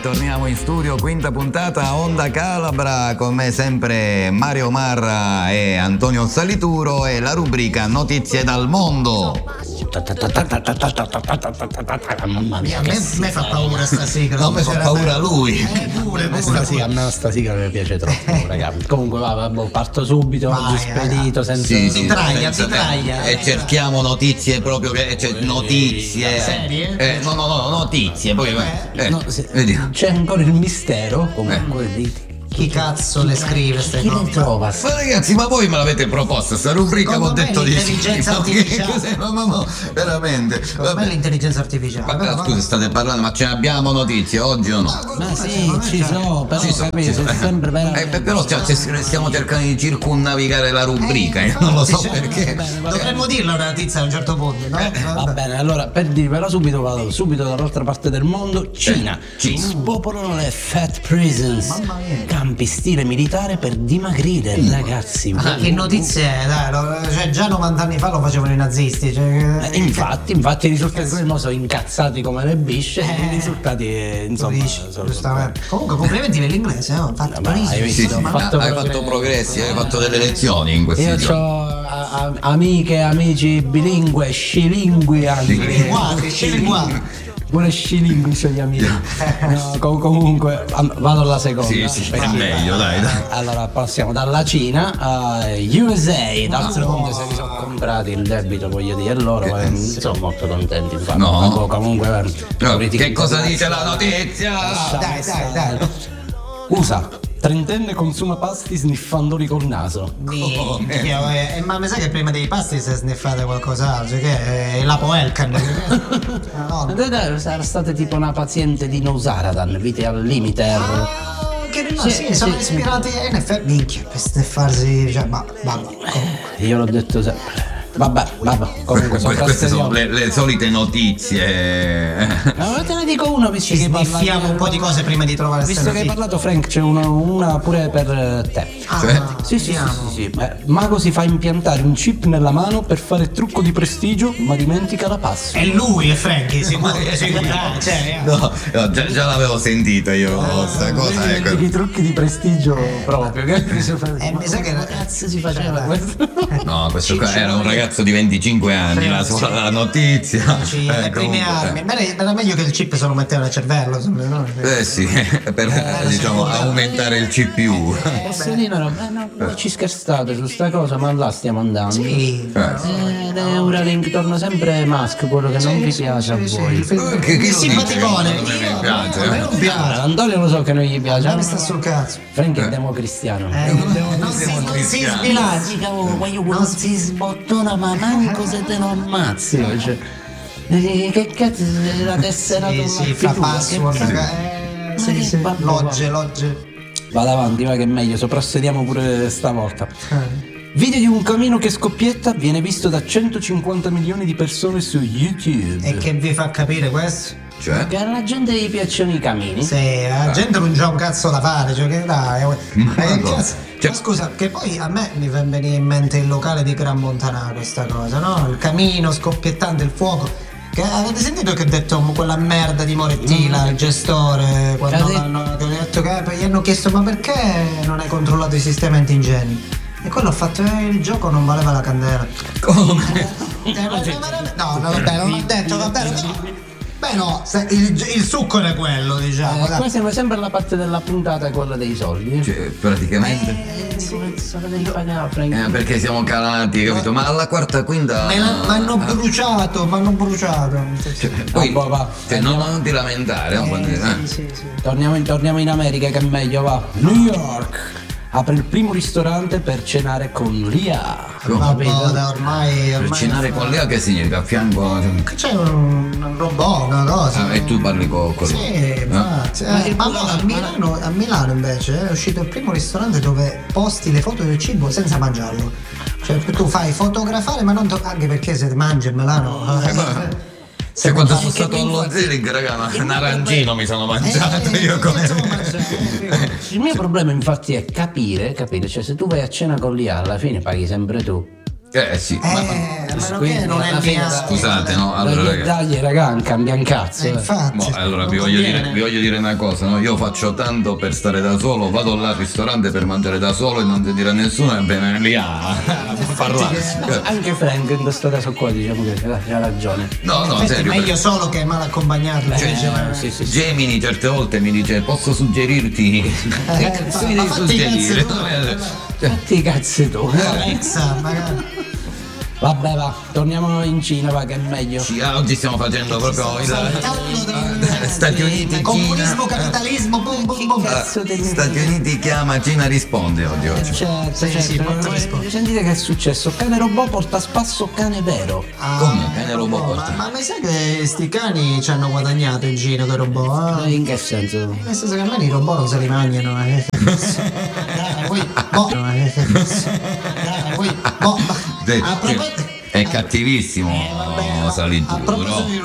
torniamo in studio, quinta puntata, Onda Calabra, con me sempre Mario Marra e Antonio Salituro e la rubrica Notizie dal mondo. Mamma mia, a me fa paura sta sigla. No, mi fa paura lui. A me sta sigla mi piace troppo, ragazzi. Comunque parto subito, oggi spedito, senza Ti traglia. E cerchiamo notizie proprio notizie. Serie? No, notizie. Poi vediamo. C'è ancora il mistero, comunque di chi cazzo le scrive ste cose? Chi le trova? Ma ragazzi, ma voi me l'avete proposta sta rubrica? Ho detto di sì. L'intelligenza artificiale. Ma veramente. Vabbè, l'intelligenza artificiale. Ma scusa, state parlando, ma ce ne abbiamo notizie oggi o no? Ma sì, ci sono, però capito, è sempre veramente. Però stiamo cercando di circunnavigare la rubrica, non lo so perché. Dovremmo dirlo una notizia a un certo punto, no? Va bene, allora per dirvela subito vado subito dall'altra parte del mondo. Cina. Spopolano le fat prisons. Mamma mia. Campi stile militare per dimagrire, ragazzi. Ma che notizie è? Dai, cioè già 90 anni fa lo facevano i nazisti. Infatti i risultati mo sono incazzati come le bisce. I risultati, insomma, giustamente. Comunque complimenti per l'inglese, ho fatto benissimo. Hai fatto progressi, hai fatto delle lezioni in questi giorni. Io ho amiche e amici bilingue, scilingue anche. Pure scilingue c'ho gli amici. No, comunque vado alla seconda. Sì, è meglio, dai. Allora passiamo dalla Cina a USA. D'altro mondo se li sono comprati il debito, voglio dire loro, sono molto contenti. No. Comunque che cosa dice la notizia? Dai. USA. Trentenne consuma pasti sniffandoli col naso. Ma mi sa che prima dei pasti si è sniffate qualcos'altro, che è la Poelcan. Sarà stata tipo una paziente di Nosaradan, vite al limite. Sì, sono ispirati in effetti. Minchia, per sniffarsi, cioè, ma io l'ho detto sempre. Vabbè, comunque queste sono le solite notizie. Ma te ne dico uno, visto che sniffiamo un po' di cose prima di trovare. Visto che hai parlato, Frank, c'è una pure per te. Sì. Mago si fa impiantare un chip nella mano per fare trucco di prestigio, ma dimentica la password. È lui, è Frank, sicuro. No, già l'avevo sentito io questa cosa. I trucchi di prestigio proprio. Mi sa che cazzo si faceva questo. No, questo qua era un ragazzo di 25 anni, la notizia. Le prime armi. Era meglio che il chip se lo metteva nel cervello. No? Sì, per diciamo aumentare il CPU. Posso dire no, ci scherzate su sta cosa, ma là stiamo andando. Sì. Neuralink torna sempre Musk, quello che non vi piace a voi. Che simpaticone. Non mi piace. Antonio lo so che non gli piace. Ma mi sta sul cazzo. Frank è democristiano. Non si sbilanci, non si sbottona, ma manco se te lo ammazzi. Che cazzo è la tessera? Sì, fa password. Logge. Vado avanti, va che è meglio, soprassediamo pure stavolta. Video di un camino che scoppietta viene visto da 150 milioni di persone su YouTube. E che vi fa capire questo? Cioè? Che alla gente gli piacciono i camini. Sì, la gente non c'ha un cazzo da fare, cioè che dai. Scusa, che poi a me mi fa venire in mente il locale di Gran Montanà questa cosa, no? Il camino scoppiettante, il fuoco. Che avete sentito che ha detto quella merda di Morettila, il gestore, quando hanno detto che gli hanno chiesto ma perché non hai controllato i sistemi antincendio? E quello ha fatto, il gioco non valeva la candela. Come? No, vabbè, non ho detto, vabbè. Beh no, il succo era quello, diciamo. Qua siamo sempre alla parte della puntata, quella dei soldi. Cioè, praticamente. Perché siamo calati, capito? Ma alla quarta, quinta. Ma hanno bruciato. Poi non ti lamentare. Sì. Torniamo in America, che è meglio, va. New York apre il primo ristorante per cenare con l'IA. Ormai per cenare con l'IA che significa? A fianco c'è un robot, una cosa. E tu parli con lui? Sì, a Milano invece è uscito il primo ristorante dove posti le foto del cibo senza mangiarlo. Cioè tu fai fotografare, ma non anche perché se mangi a Milano. Cioè quando sono stato allo Zelig, raga, un arancino mi sono mangiato io come. Il mio problema infatti è capire, cioè se tu vai a cena con l'IA alla fine paghi sempre tu. Sì, a meno che non è mia. scusate, no? Allora, Dai, raga, cambia un cazzo. Infatti. Allora vi voglio dire una cosa, no? Io faccio tanto per stare da solo, vado là al ristorante per mangiare da solo e non ti dire a nessuno e bene lì a parlare. Anche Frank in questo caso qua diciamo che ha ragione. No, Infatti serio. è meglio solo che mal accompagnato. Sì. Gemini certe volte mi dice posso suggerirti che cazzo mi devi ma fatti i cazzi suggerire? Fatti i cazzi tu. Alexa, magari. Vabbè, va, torniamo in Cina, va, che è meglio. Oggi stiamo facendo proprio Stati Uniti, Cina. Comunismo, capitalismo, boom boom boom. Stati Uniti chiama, Cina risponde oggi. Certo. Sentite che è successo? Cane robot porta a spasso cane vero. Come? Cane robot porta? Ma mi sa che sti cani ci hanno guadagnato in giro dei robot? In che senso? Nel senso che a me i robot non se li mangiano. A proposito È cattivissimo Salituro, a proposito no? di